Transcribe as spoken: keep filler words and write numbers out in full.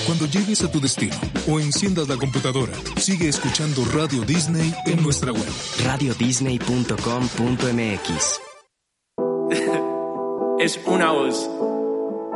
Cuando llegues a tu destino o enciendas la computadora, sigue escuchando Radio Disney en nuestra web. radio disney punto com punto m x. Es una voz.